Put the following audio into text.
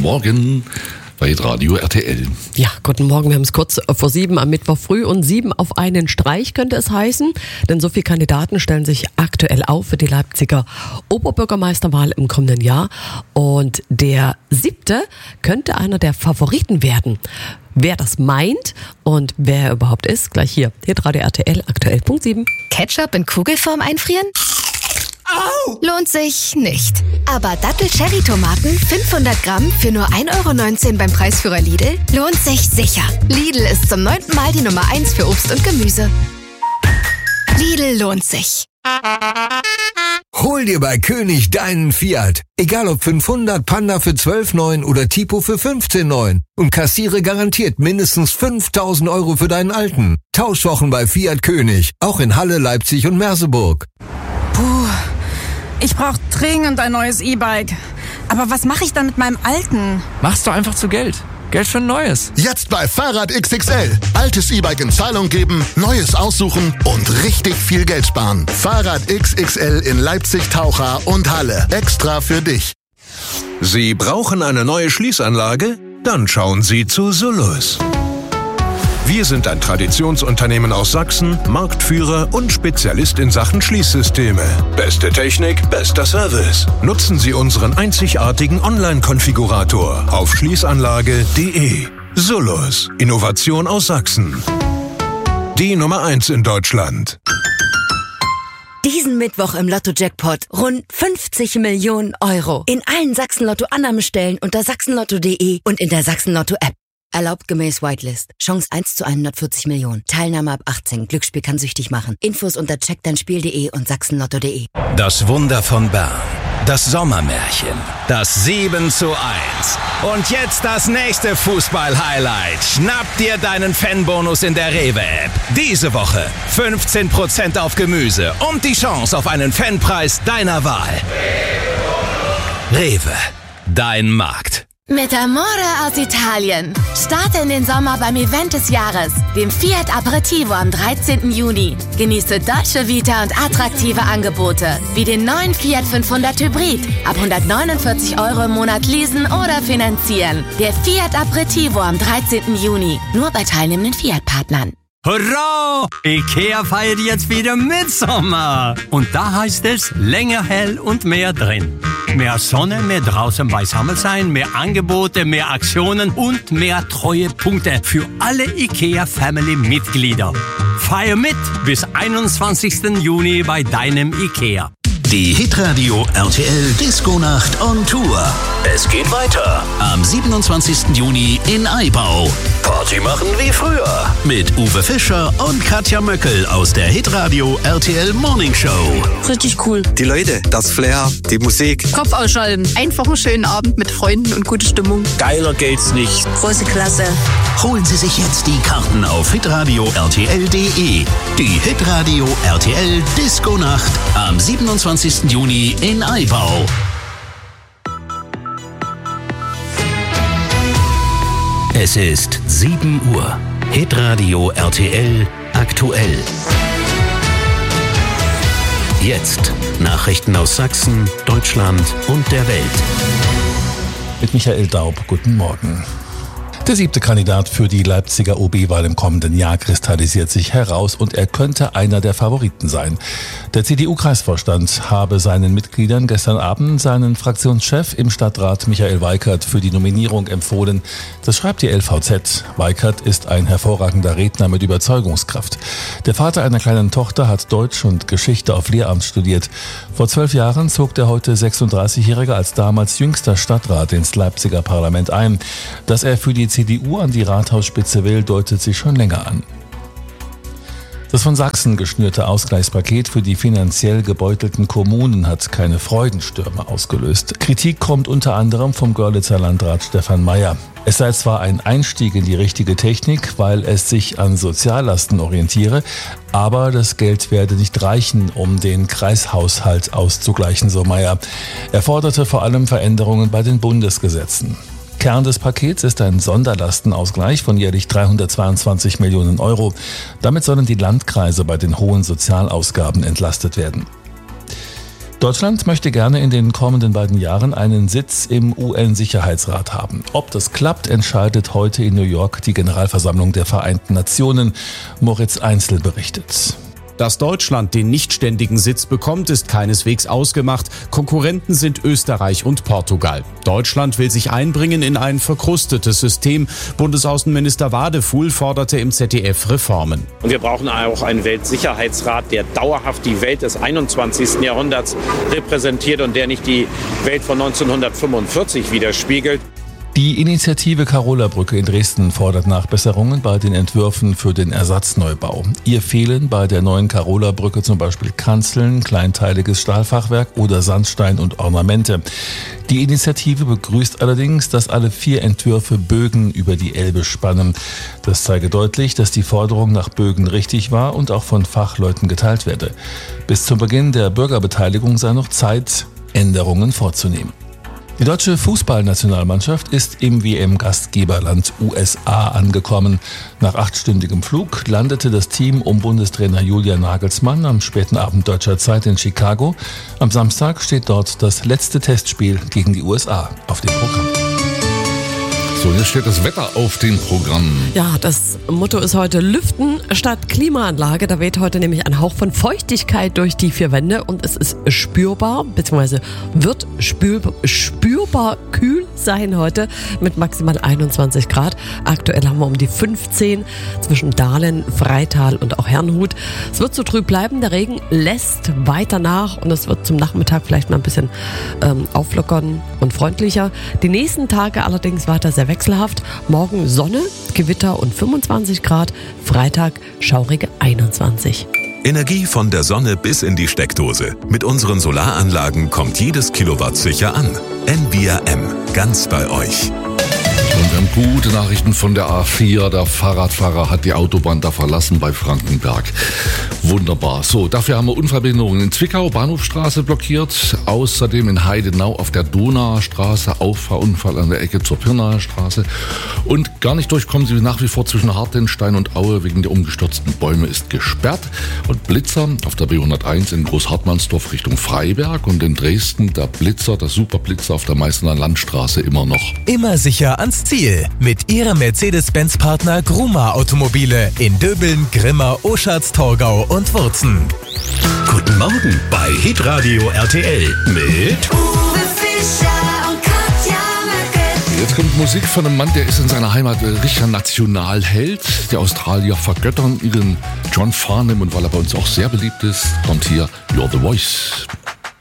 Morgen bei Radio RTL. Ja, guten Morgen. Wir haben es kurz vor 7 am Mittwoch früh und 7 auf einen Streich könnte es heißen. Denn so viele Kandidaten stellen sich aktuell auf für die Leipziger Oberbürgermeisterwahl im kommenden Jahr. Und der 7. könnte einer der Favoriten werden. Wer das meint und wer er überhaupt ist, gleich hier. Radio RTL, aktuell Punkt 7. Ketchup in Kugelform einfrieren? Au! Lohnt sich nicht. Aber Dattel-Cherry-Tomaten 500 Gramm für nur 1,19 € beim Preisführer Lidl lohnt sich sicher. Lidl ist zum 9. Mal die Nummer 1 für Obst und Gemüse. Lidl lohnt sich. Hol dir bei König deinen Fiat. Egal ob 500, Panda für 12,9 oder Tipo für 15,9. Und kassiere garantiert mindestens 5.000 € für deinen alten. Tauschwochen bei Fiat König. Auch in Halle, Leipzig und Merseburg. Puh, ich brauche dringend ein neues E-Bike. Aber was mache ich dann mit meinem alten? Machst du einfach zu Geld. Geld für ein neues. Jetzt bei Fahrrad XXL. Altes E-Bike in Zahlung geben, neues aussuchen und richtig viel Geld sparen. Fahrrad XXL in Leipzig, Taucha und Halle. Extra für dich. Sie brauchen eine neue Schließanlage? Dann schauen Sie zu Solus. Wir sind ein Traditionsunternehmen aus Sachsen, Marktführer und Spezialist in Sachen Schließsysteme. Beste Technik, bester Service. Nutzen Sie unseren einzigartigen Online-Konfigurator auf schließanlage.de. Solus, Innovation aus Sachsen. Die Nummer 1 in Deutschland. Diesen Mittwoch im Lotto-Jackpot rund 50 Millionen €. In allen Sachsen-Lotto-Annahmestellen unter sachsenlotto.de und in der Sachsen-Lotto-App. Erlaubt gemäß Whitelist. Chance 1 zu 140 Millionen. Teilnahme ab 18. Glücksspiel kann süchtig machen. Infos unter checkdeinspiel.de und sachsenlotto.de. Das Wunder von Bern. Das Sommermärchen. Das 7:1. Und jetzt das nächste Fußball-Highlight. Schnapp dir deinen Fanbonus in der Rewe-App. Diese Woche 15% auf Gemüse und die Chance auf einen Fanpreis deiner Wahl. Rewe. Dein Markt. Mit Amore aus Italien. Starte in den Sommer beim Event des Jahres, dem Fiat Aperitivo am 13. Juni. Genieße Dolce Vita und attraktive Angebote, wie den neuen Fiat 500 Hybrid. Ab 149 € im Monat leasen oder finanzieren. Der Fiat Aperitivo am 13. Juni. Nur bei teilnehmenden Fiat-Partnern. Hurra! Ikea feiert jetzt wieder Mitsommer. Und da heißt es länger hell und mehr drin. Mehr Sonne, mehr draußen beisammen sein, mehr Angebote, mehr Aktionen und mehr Treuepunkte für alle IKEA-Family-Mitglieder. Feier mit bis 21. Juni bei deinem IKEA. Die Hitradio RTL Disco-Nacht on Tour. Es geht weiter am 27. Juni in Aibau. Party machen wie früher mit Uwe Fischer und Katja Möckel aus der Hitradio RTL Morning Show. Richtig cool. Die Leute, das Flair, die Musik. Kopf ausschalten. Einfach einen schönen Abend mit Freunden und gute Stimmung. Geiler geht's nicht. Große Klasse. Holen Sie sich jetzt die Karten auf hitradio rtl.de. Die Hitradio RTL Disco-Nacht am 27. Juni in Aibau. Es ist 7 Uhr. Hitradio RTL aktuell. Jetzt Nachrichten aus Sachsen, Deutschland und der Welt. Mit Michael Daub, guten Morgen. Der 7. Kandidat für die Leipziger OB-Wahl im kommenden Jahr kristallisiert sich heraus und er könnte einer der Favoriten sein. Der CDU-Kreisvorstand habe seinen Mitgliedern gestern Abend seinen Fraktionschef im Stadtrat Michael Weikert für die Nominierung empfohlen. Das schreibt die LVZ. Weikert ist ein hervorragender Redner mit Überzeugungskraft. Der Vater einer kleinen Tochter hat Deutsch und Geschichte auf Lehramt studiert. Vor 12 Jahren zog der heute 36-Jährige als damals jüngster Stadtrat ins Leipziger Parlament ein. Dass er für die CDU an die Rathausspitze will, deutet sich schon länger an. Das von Sachsen geschnürte Ausgleichspaket für die finanziell gebeutelten Kommunen hat keine Freudenstürme ausgelöst. Kritik kommt unter anderem vom Görlitzer Landrat Stefan Mayer. Es sei zwar ein Einstieg in die richtige Technik, weil es sich an Soziallasten orientiere, aber das Geld werde nicht reichen, um den Kreishaushalt auszugleichen, so Mayer. Er forderte vor allem Veränderungen bei den Bundesgesetzen. Kern des Pakets ist ein Sonderlastenausgleich von jährlich 322 Millionen Euro. Damit sollen die Landkreise bei den hohen Sozialausgaben entlastet werden. Deutschland möchte gerne in den kommenden beiden Jahren einen Sitz im UN-Sicherheitsrat haben. Ob das klappt, entscheidet heute in New York die Generalversammlung der Vereinten Nationen. Moritz Einzel berichtet. Dass Deutschland den nichtständigen Sitz bekommt, ist keineswegs ausgemacht. Konkurrenten sind Österreich und Portugal. Deutschland will sich einbringen in ein verkrustetes System. Bundesaußenminister Wadefuhl forderte im ZDF Reformen. Und wir brauchen auch einen Weltsicherheitsrat, der dauerhaft die Welt des 21. Jahrhunderts repräsentiert und der nicht die Welt von 1945 widerspiegelt. Die Initiative Carola-Brücke in Dresden fordert Nachbesserungen bei den Entwürfen für den Ersatzneubau. Ihr fehlen bei der neuen Carola-Brücke zum Beispiel Kanzeln, kleinteiliges Stahlfachwerk oder Sandstein und Ornamente. Die Initiative begrüßt allerdings, dass alle 4 Entwürfe Bögen über die Elbe spannen. Das zeige deutlich, dass die Forderung nach Bögen richtig war und auch von Fachleuten geteilt werde. Bis zum Beginn der Bürgerbeteiligung sei noch Zeit, Änderungen vorzunehmen. Die deutsche Fußballnationalmannschaft ist im WM-Gastgeberland USA angekommen. Nach 8-stündigem Flug landete das Team um Bundestrainer Julian Nagelsmann am späten Abend deutscher Zeit in Chicago. Am Samstag steht dort das letzte Testspiel gegen die USA auf dem Programm. So, jetzt steht das Wetter auf dem Programm. Ja, das Motto ist heute Lüften statt Klimaanlage. Da weht heute nämlich ein Hauch von Feuchtigkeit durch die 4 Wände und es ist spürbar, beziehungsweise wird spürbar kühl sein heute mit maximal 21 Grad. Aktuell haben wir um die 15 zwischen Dahlen, Freital und auch Herrnhut. Es wird so trüb bleiben, der Regen lässt weiter nach und es wird zum Nachmittag vielleicht mal ein bisschen auflockern und freundlicher. Die nächsten Tage allerdings weiter sehr wechselhaft. Morgen Sonne, Gewitter und 25 Grad. Freitag schaurige 21. Energie von der Sonne bis in die Steckdose. Mit unseren Solaranlagen kommt jedes Kilowatt sicher an. NBRM, ganz bei euch. Und wir haben gute Nachrichten von der A4. Der Fahrradfahrer hat die Autobahn da verlassen bei Frankenberg. Wunderbar. So, dafür haben wir Unverbindungen in Zwickau, Bahnhofstraße blockiert. Außerdem in Heidenau auf der Donauer Straße, Auffahrunfall an der Ecke zur Pirnaer Straße. Und gar nicht durchkommen sie nach wie vor zwischen Hartenstein und Aue wegen der umgestürzten Bäume ist gesperrt. Und Blitzer auf der B101 in Großhartmannsdorf Richtung Freiberg und in Dresden der Blitzer, der Superblitzer auf der Meißner Landstraße immer noch. Immer sicher ans Ziel mit Ihrem Mercedes-Benz-Partner Gruma Automobile in Döbeln, Grimma, Oschatz, Torgau und Wurzen. Guten Morgen bei Hitradio RTL mit Uwe Fischer und Katja Möcke. Jetzt kommt Musik von einem Mann, der ist in seiner Heimat richtiger Nationalheld. Die Australier vergöttern ihren John Farnham und weil er bei uns auch sehr beliebt ist, kommt hier You're the Voice.